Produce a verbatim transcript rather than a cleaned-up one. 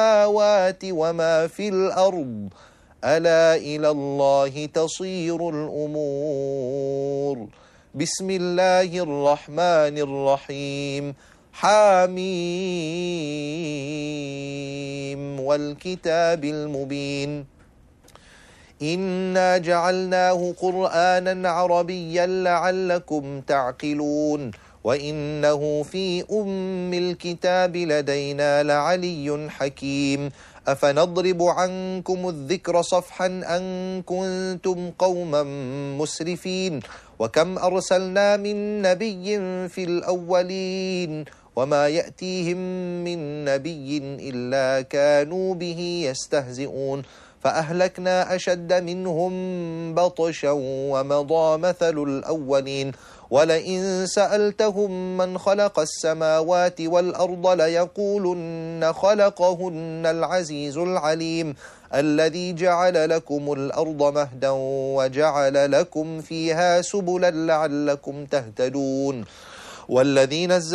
السماوات وما في الأرض ألا إلى الله تصير الأمور. بسم الله الرحمن الرحيم. حاميم والكتاب المبين إنا جعلناه قرآنا عربيا لعلكم تعقلون وإنه في أم الكتاب لدينا لعلي حكيم أفنضرب عنكم الذكر صفحا أن كنتم قوما مسرفين وكم أرسلنا من نبي في الأولين وما يأتيهم من نبي إلا كانوا به يستهزئون فأهلكنا أشد منهم بطشا ومضى مثل الأولين ولئن سألتهم من خلق السماوات والأرض ليقولن خلقهن العزيز العليم الذي جعل لكم الأرض مهدا وجعل لكم فيها سبلا لعلكم تهتدون والذي نزل